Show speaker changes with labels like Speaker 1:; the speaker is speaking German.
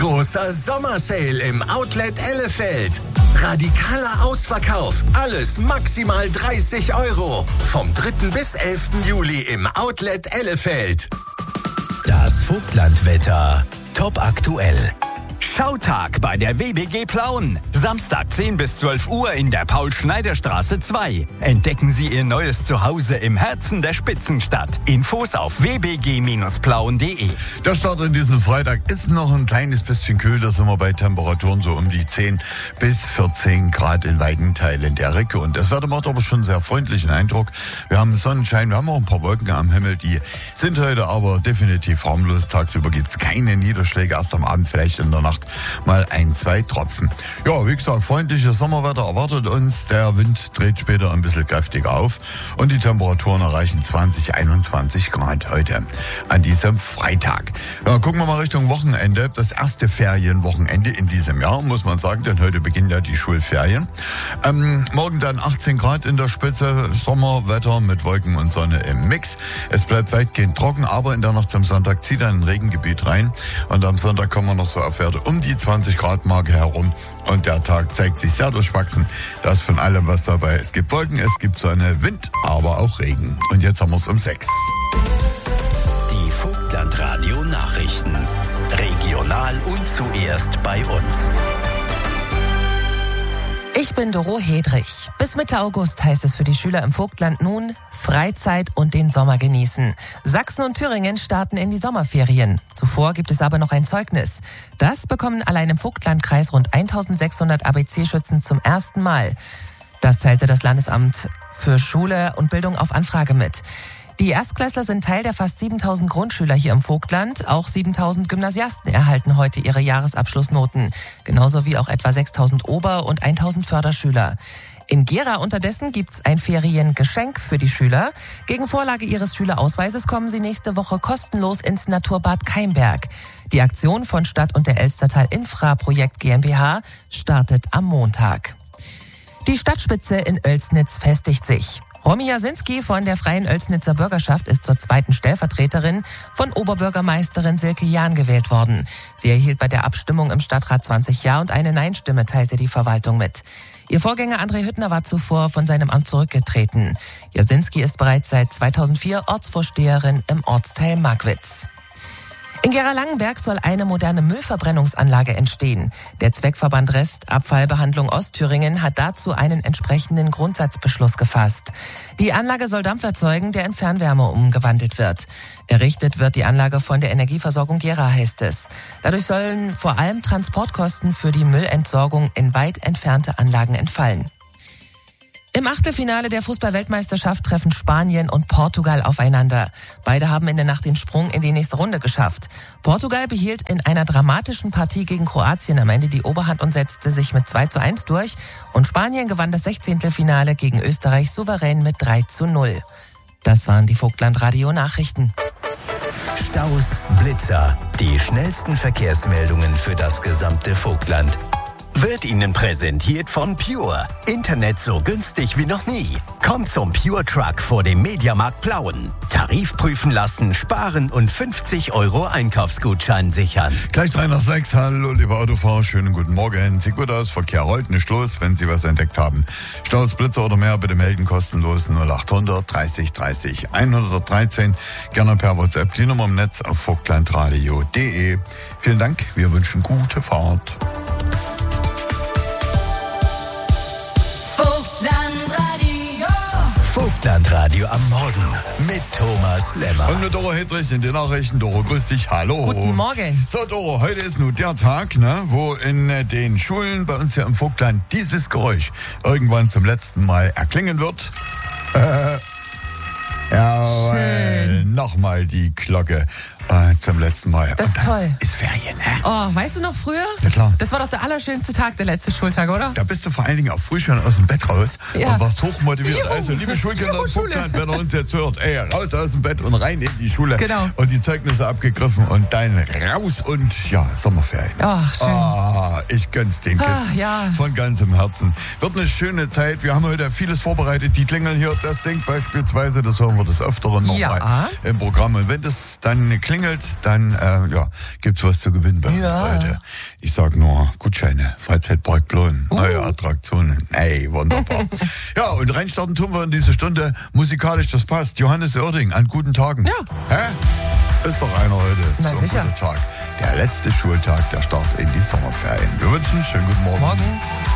Speaker 1: Großer Sommersale im Outlet Elefeld. Radikaler Ausverkauf. Alles maximal 30 €. Vom 3. bis 11. Juli im Outlet Elefeld.
Speaker 2: Das Vogtlandwetter. Top aktuell. Schautag bei der WBG Plauen. Samstag 10 bis 12 Uhr in der Paul-Schneider-Straße 2. Entdecken Sie Ihr neues Zuhause im Herzen der Spitzenstadt. Infos auf wbg-plauen.de.
Speaker 3: Der Start in diesem Freitag ist noch ein kleines bisschen kühl. Da sind wir bei Temperaturen so um die 10 bis 14 Grad in weiten Teilen der Region. Das Wetter macht aber schon sehr freundlichen Eindruck. Wir haben Sonnenschein, wir haben auch ein paar Wolken am Himmel. Die sind heute aber definitiv harmlos. Tagsüber gibt es keine Niederschläge. Erst am Abend vielleicht in der Nacht mal 1, 2 Tropfen. Ja, wie gesagt, freundliches Sommerwetter erwartet uns. Der Wind dreht später ein bisschen kräftiger auf und die Temperaturen erreichen 20, 21 Grad heute an diesem Freitag. Ja, gucken wir mal Richtung Wochenende. Das erste Ferienwochenende in diesem Jahr, muss man sagen, denn heute beginnen ja die Schulferien. Morgen dann 18 Grad in der Spitze, Sommerwetter mit Wolken und Sonne im Mix. Es bleibt weitgehend trocken, aber in der Nacht zum Sonntag zieht ein Regengebiet rein und am Sonntag kommen wir noch so auf Werte um die 20 Grad Marke herum und der Tag zeigt sich sehr durchwachsen. Das von allem was dabei. Es gibt Wolken, es gibt Sonne, Wind, aber auch Regen. Und jetzt haben wir es um 6.
Speaker 2: Die Vogtlandradio Nachrichten. Regional und zuerst bei uns.
Speaker 4: Ich bin Doro Hedrich. Bis Mitte August heißt es für die Schüler im Vogtland nun Freizeit und den Sommer genießen. Sachsen und Thüringen starten in die Sommerferien. Zuvor gibt es aber noch ein Zeugnis. Das bekommen allein im Vogtlandkreis rund 1600 ABC-Schützen zum ersten Mal. Das teilte das Landesamt für Schule und Bildung auf Anfrage mit. Die Erstklässler sind Teil der fast 7000 Grundschüler hier im Vogtland. Auch 7000 Gymnasiasten erhalten heute ihre Jahresabschlussnoten. Genauso wie auch etwa 6000 Ober- und 1000 Förderschüler. In Gera unterdessen gibt's ein Feriengeschenk für die Schüler. Gegen Vorlage ihres Schülerausweises kommen sie nächste Woche kostenlos ins Naturbad Keimberg. Die Aktion von Stadt und der Elstertal Infra-Projekt GmbH startet am Montag. Die Stadtspitze in Oelsnitz festigt sich. Romy Jasinski von der Freien Oelsnitzer Bürgerschaft ist zur zweiten Stellvertreterin von Oberbürgermeisterin Silke Jahn gewählt worden. Sie erhielt bei der Abstimmung im Stadtrat 20 Ja und eine Nein-Stimme, teilte die Verwaltung mit. Ihr Vorgänger André Hüttner war zuvor von seinem Amt zurückgetreten. Jasinski ist bereits seit 2004 Ortsvorsteherin im Ortsteil Markwitz. In Gera-Langenberg soll eine moderne Müllverbrennungsanlage entstehen. Der Zweckverband Restabfallbehandlung Ostthüringen hat dazu einen entsprechenden Grundsatzbeschluss gefasst. Die Anlage soll Dampf erzeugen, der in Fernwärme umgewandelt wird. Errichtet wird die Anlage von der Energieversorgung Gera, heißt es. Dadurch sollen vor allem Transportkosten für die Müllentsorgung in weit entfernte Anlagen entfallen. Im Achtelfinale der Fußball-Weltmeisterschaft treffen Spanien und Portugal aufeinander. Beide haben in der Nacht den Sprung in die nächste Runde geschafft. Portugal behielt in einer dramatischen Partie gegen Kroatien am Ende die Oberhand und setzte sich mit 2:1 durch. Und Spanien gewann das 16. gegen Österreich souverän mit 3:0. Das waren die Vogtland-Radio-Nachrichten.
Speaker 2: Staus, Blitzer, die schnellsten Verkehrsmeldungen für das gesamte Vogtland. Wird Ihnen präsentiert von Pure. Internet so günstig wie noch nie. Kommt zum Pure Truck vor dem Mediamarkt Plauen. Tarif prüfen lassen, sparen und 50 € Einkaufsgutschein sichern.
Speaker 3: Gleich 3 nach 6. Hallo, liebe Autofahrer. Schönen guten Morgen. Sieht gut aus. Verkehr rollt nicht los, wenn Sie was entdeckt haben. Staus, Blitzer oder mehr, bitte melden kostenlos 0800 30 30 113. Gerne per WhatsApp. Die Nummer im Netz auf vogtlandradio.de. Vielen Dank. Wir wünschen gute Fahrt.
Speaker 2: Vogtlandradio am Morgen mit Thomas Lemmer.
Speaker 3: Und mit Doro Hedrich in den Nachrichten. Doro, grüß dich. Hallo.
Speaker 4: Guten Morgen.
Speaker 3: So, Doro, heute ist nun der Tag, wo in den Schulen bei uns hier im Vogtland dieses Geräusch irgendwann zum letzten Mal erklingen wird. Jawohl, nochmal die Glocke zum letzten Mal.
Speaker 4: Das ist toll.
Speaker 3: Ist Ferien, hä?
Speaker 4: Oh, weißt du noch früher?
Speaker 3: Ja, klar.
Speaker 4: Das war doch der allerschönste Tag, der letzte Schultag, oder?
Speaker 3: Da bist du vor allen Dingen auch früh schon aus dem Bett raus und warst hochmotiviert.
Speaker 4: Juhu.
Speaker 3: Also, liebe Schulkinder im Vogtland, wenn ihr uns jetzt hört, raus aus dem Bett und rein in die Schule.
Speaker 4: Genau.
Speaker 3: Und die Zeugnisse abgegriffen und dann raus und Sommerferien.
Speaker 4: Ach, schön.
Speaker 3: Ich gönn's den Kids.
Speaker 4: Ja.
Speaker 3: Von ganzem Herzen. Wird eine schöne Zeit. Wir haben heute vieles vorbereitet. Die klingeln hier, das Ding beispielsweise, das hören wir des Öfteren nochmal im Programm. Und wenn das dann klingelt, klingelt, dann gibt's was zu gewinnen bei uns, Leute. Ich sag nur Gutscheine, Freizeitpark Plön, neue Attraktionen. Ey, wunderbar. Ja, und reinstarten tun wir in diese Stunde musikalisch, das passt. Johannes Oerding, an guten Tagen.
Speaker 4: Ja.
Speaker 3: Hä? Ist doch einer heute.
Speaker 4: Na,
Speaker 3: so ein
Speaker 4: sicher.
Speaker 3: guter Tag. Der letzte Schultag, der Start in die Sommerferien. Wir wünschen einen schönen guten Morgen.
Speaker 4: Morgen.